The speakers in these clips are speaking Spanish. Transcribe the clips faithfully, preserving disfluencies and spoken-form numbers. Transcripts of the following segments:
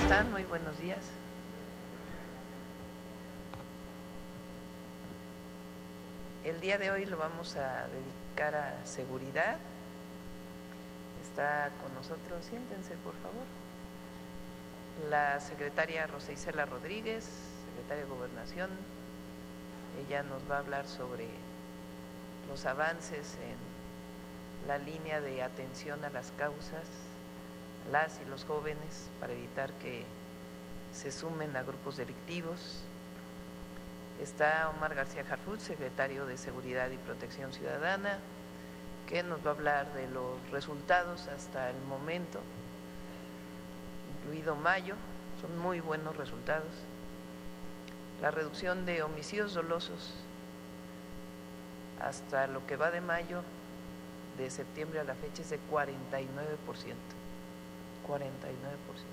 están? Muy buenos días. El día de hoy lo vamos a dedicar a seguridad. Está con nosotros, siéntense por favor, la secretaria Rosa Isela Rodríguez, secretaria de Gobernación. Ella nos va a hablar sobre los avances en la línea de atención a las causas, las y los jóvenes, para evitar que se sumen a grupos delictivos. Está Omar García Harfuch, secretario de Seguridad y Protección Ciudadana, que nos va a hablar de los resultados hasta el momento, incluido mayo. Son muy buenos resultados. La reducción de homicidios dolosos hasta lo que va de mayo, de septiembre a la fecha, es de cuarenta y nueve por ciento. cuarenta y nueve por ciento.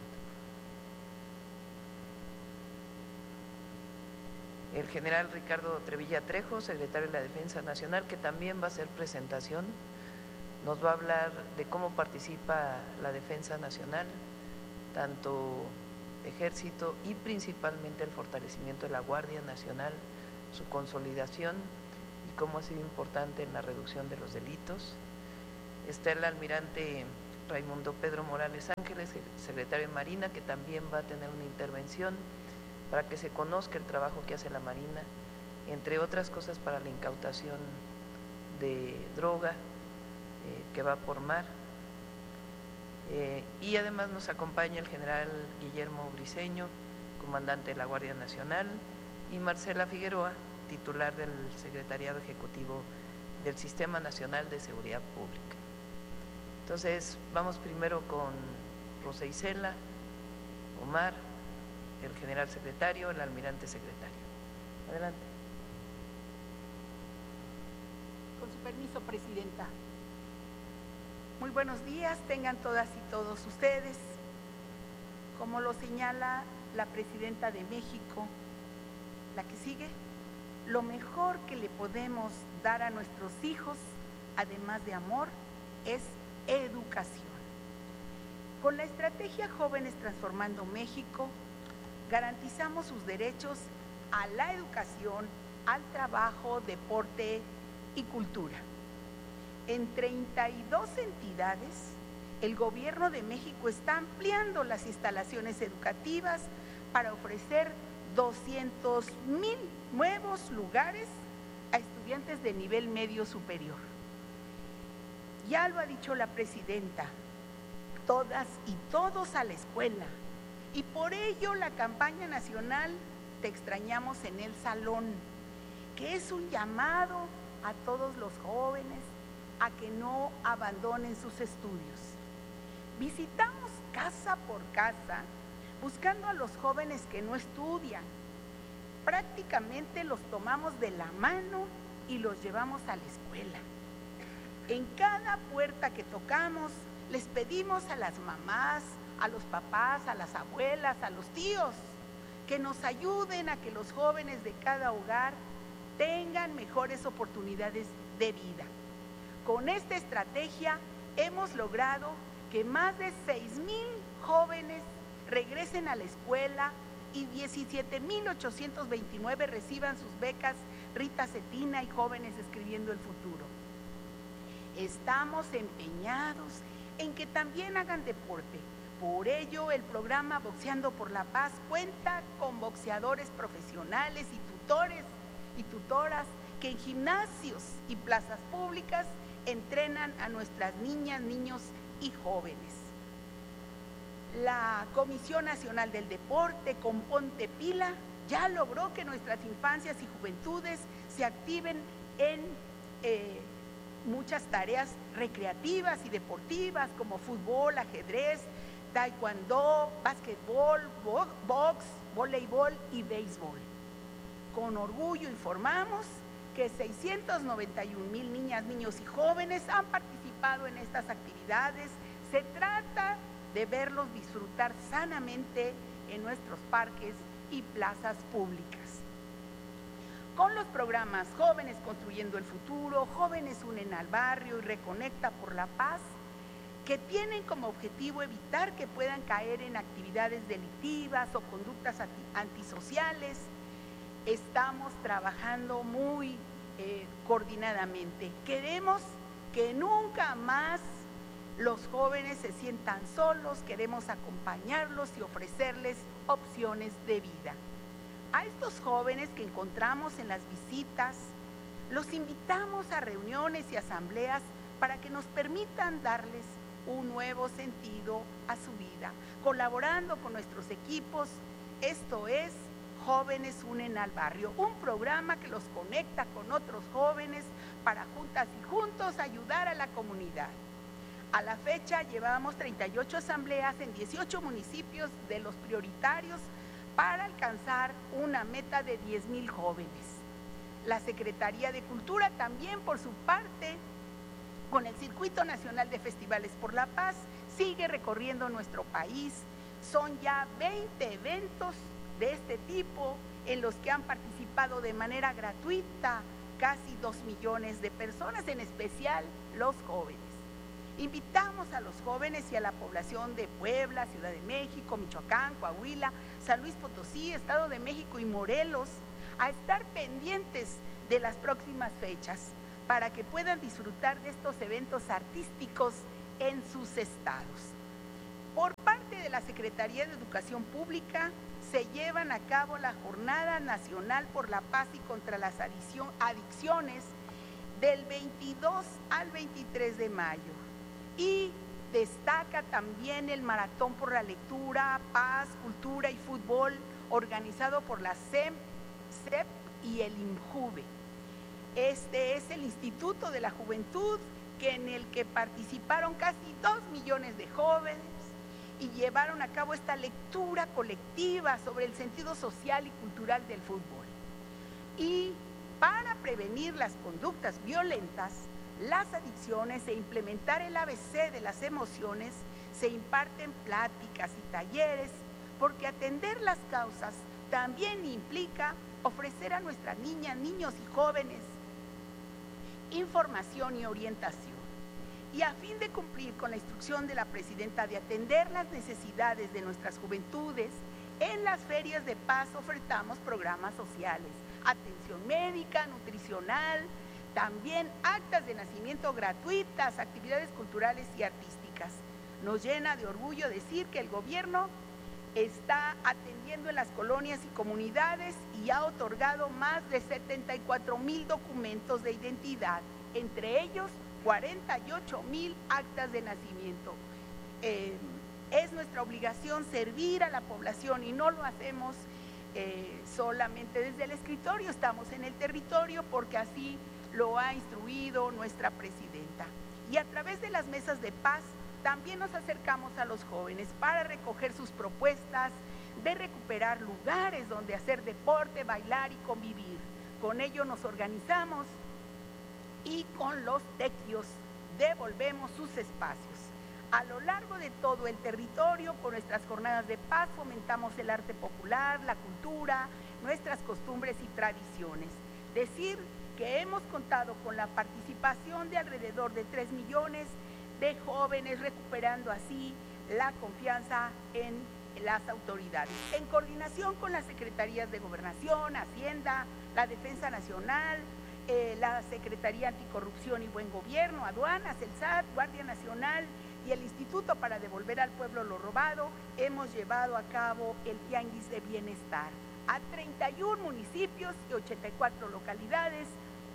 El general Ricardo Trevilla Trejo, secretario de la Defensa Nacional, que también va a hacer presentación, nos va a hablar de cómo participa la Defensa Nacional, tanto Ejército y principalmente el fortalecimiento de la Guardia Nacional, su consolidación y cómo ha sido importante en la reducción de los delitos. Está el almirante Raimundo Pedro Morales Ángeles, secretario de Marina, que también va a tener una intervención para que se conozca el trabajo que hace la Marina, entre otras cosas para la incautación de droga eh, que va por mar. Eh, y además nos acompaña el general Guillermo Briceño, comandante de la Guardia Nacional, y Marcela Figueroa, titular del Secretariado Ejecutivo del Sistema Nacional de Seguridad Pública. Entonces, vamos primero con Rosa Isela, Omar, el general secretario, el almirante secretario. Adelante. Con su permiso, Presidenta. Muy buenos días, tengan todas y todos ustedes. Como lo señala la Presidenta de México, la que sigue, lo mejor que le podemos dar a nuestros hijos, además de amor, es educación. Con la estrategia Jóvenes Transformando México, garantizamos sus derechos a la educación, al trabajo, deporte y cultura. En treinta y dos entidades, el Gobierno de México está ampliando las instalaciones educativas para ofrecer doscientos mil nuevos lugares a estudiantes de nivel medio superior. Ya lo ha dicho la Presidenta, todas y todos a la escuela. Y por ello la campaña nacional Te extrañamos en el salón, que es un llamado a todos los jóvenes a que no abandonen sus estudios. Visitamos casa por casa buscando a los jóvenes que no estudian. Prácticamente los tomamos de la mano y los llevamos a la escuela. En cada puerta que tocamos les pedimos a las mamás, a los papás, a las abuelas, a los tíos, que nos ayuden a que los jóvenes de cada hogar tengan mejores oportunidades de vida. Con esta estrategia hemos logrado que más de seis mil jóvenes regresen a la escuela y diecisiete mil ochocientos veintinueve reciban sus becas Rita Cetina y Jóvenes Escribiendo el Futuro. Estamos empeñados en que también hagan deporte. Por ello, el programa Boxeando por la Paz cuenta con boxeadores profesionales y tutores y tutoras que en gimnasios y plazas públicas entrenan a nuestras niñas, niños y jóvenes. La Comisión Nacional del Deporte con Ponte Pila ya logró que nuestras infancias y juventudes se activen en eh, muchas tareas recreativas y deportivas como fútbol, ajedrez, taekwondo, básquetbol, box, voleibol y béisbol. Con orgullo informamos que seiscientos noventa y un mil niñas, niños y jóvenes han participado en estas actividades. Se trata de verlos disfrutar sanamente en nuestros parques y plazas públicas. Con los programas Jóvenes Construyendo el Futuro, Jóvenes Unen al Barrio y Reconecta por la Paz, que tienen como objetivo evitar que puedan caer en actividades delictivas o conductas antisociales. Estamos trabajando muy eh, coordinadamente. Queremos que nunca más los jóvenes se sientan solos, queremos acompañarlos y ofrecerles opciones de vida. A estos jóvenes que encontramos en las visitas, los invitamos a reuniones y asambleas para que nos permitan darles un nuevo sentido a su vida, colaborando con nuestros equipos. Esto es Jóvenes Unen al Barrio, un programa que los conecta con otros jóvenes para juntas y juntos ayudar a la comunidad. A la fecha llevamos treinta y ocho asambleas en dieciocho municipios de los prioritarios para alcanzar una meta de diez mil jóvenes. La Secretaría de Cultura también, por su parte, con el Circuito Nacional de Festivales por la Paz, sigue recorriendo nuestro país. Son ya veinte eventos de este tipo en los que han participado de manera gratuita casi dos millones de personas, en especial los jóvenes. Invitamos a los jóvenes y a la población de Puebla, Ciudad de México, Michoacán, Coahuila, San Luis Potosí, Estado de México y Morelos a estar pendientes de las próximas fechas para que puedan disfrutar de estos eventos artísticos en sus estados. Por parte de la Secretaría de Educación Pública se llevan a cabo la Jornada Nacional por la Paz y contra las Adicciones del veintidós al veintitrés de mayo. Y destaca también el Maratón por la Lectura, Paz, Cultura y Fútbol, organizado por la C E M, C E P y el INJUVE. Este es el Instituto de la Juventud, que en el que participaron casi dos millones de jóvenes y llevaron a cabo esta lectura colectiva sobre el sentido social y cultural del fútbol. Y para prevenir las conductas violentas, las adicciones e implementar el A B C de las emociones, se imparten pláticas y talleres, porque atender las causas también implica ofrecer a nuestras niñas, niños y jóvenes información y orientación. Y a fin de cumplir con la instrucción de la presidenta de atender las necesidades de nuestras juventudes, en las ferias de paz ofertamos programas sociales, atención médica, nutricional, también actas de nacimiento gratuitas, actividades culturales y artísticas. Nos llena de orgullo decir que el gobierno está atendiendo en las colonias y comunidades y ha otorgado más de setenta y cuatro mil documentos de identidad, entre ellos cuarenta y ocho mil actas de nacimiento. Eh, es nuestra obligación servir a la población y no lo hacemos eh, solamente desde el escritorio, estamos en el territorio porque así lo ha instruido nuestra presidenta. Y a través de las mesas de paz también nos acercamos a los jóvenes para recoger sus propuestas de recuperar lugares donde hacer deporte, bailar y convivir. Con ello nos organizamos y con los tequios devolvemos sus espacios. A lo largo de todo el territorio, con nuestras jornadas de paz, fomentamos el arte popular, la cultura, nuestras costumbres y tradiciones. Decir que hemos contado con la participación de alrededor de tres millones de jóvenes, recuperando así la confianza en las autoridades. En coordinación con las Secretarías de Gobernación, Hacienda, la Defensa Nacional, eh, la Secretaría Anticorrupción y Buen Gobierno, Aduanas, el S A T, Guardia Nacional y el Instituto para Devolver al Pueblo lo Robado, hemos llevado a cabo el Tianguis de Bienestar a treinta y un municipios y ochenta y cuatro localidades,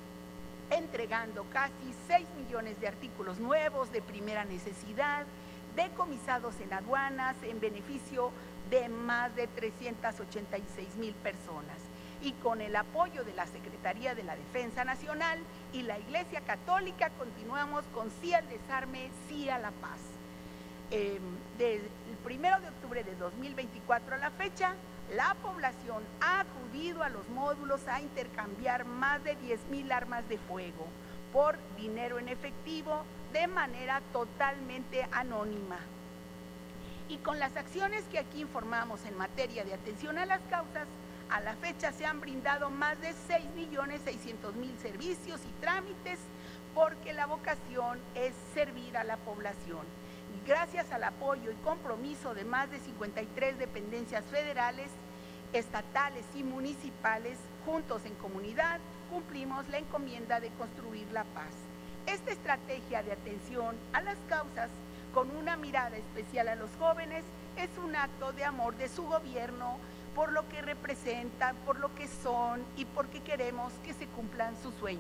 entregando casi seis millones de artículos nuevos de primera necesidad, decomisados en aduanas en beneficio de más de trescientas ochenta y seis mil personas. Y con el apoyo de la Secretaría de la Defensa Nacional y la Iglesia Católica continuamos con Sí al Desarme, Sí a la Paz. Eh, del primero de octubre de dos mil veinticuatro a la fecha, la población ha acudido a los módulos a intercambiar más de diez mil armas de fuego por dinero en efectivo de manera totalmente anónima. Y con las acciones que aquí informamos en materia de atención a las causas, a la fecha se han brindado más de seis millones seiscientos mil servicios y trámites, porque la vocación es servir a la población. Y gracias al apoyo y compromiso de más de cincuenta y tres dependencias federales, estatales y municipales, juntos en comunidad, cumplimos la encomienda de construir la paz. Esta estrategia de atención a las causas, con una mirada especial a los jóvenes, es un acto de amor de su gobierno por lo que representan, por lo que son y porque queremos que se cumplan sus sueños.